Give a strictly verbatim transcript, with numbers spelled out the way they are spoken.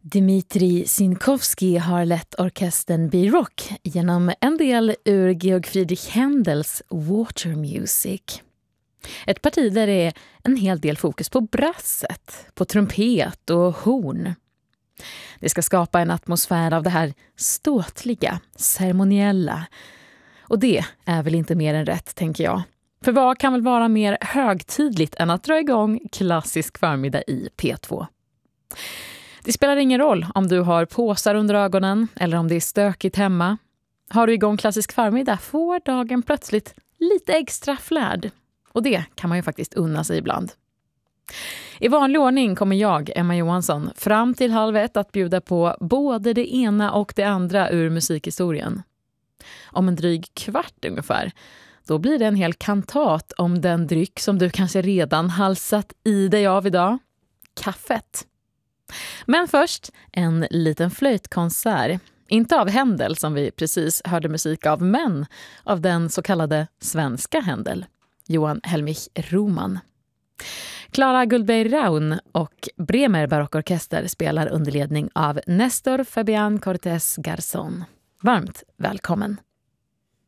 Dmitrij Sinkovsky har lett orkestern B-Rock genom en del ur Georg Friedrich Händels Water Music. Ett parti där det är en hel del fokus på brasset, på trumpet och horn. Det ska skapa en atmosfär av det här ståtliga, ceremoniella. Och det är väl inte mer än rätt, tänker jag. För vad kan väl vara mer högtidligt än att dra igång klassisk förmiddag i P två? Det spelar ingen roll om du har påsar under ögonen eller om det är stökigt hemma. Har du igång klassisk förmiddag får dagen plötsligt lite extra flärd. Och det kan man ju faktiskt unna sig ibland. I vanlig ordning kommer jag, Emma Johansson, fram till halv ett att bjuda på både det ena och det andra ur musikhistorien. Om en dryg kvart ungefär, då blir det en hel kantat om den dryck som du kanske redan halsat i dig av idag. Kaffet. Men först en liten flöjtkonsert. Inte av Händel som vi precis hörde musik av, men av den så kallade svenska Händel, Johan Helmich Roman. Clara Gullberg-Raun och Bremer Barockorkester spelar under ledning av Nestor Fabian Cortés Garzón. Varmt välkommen!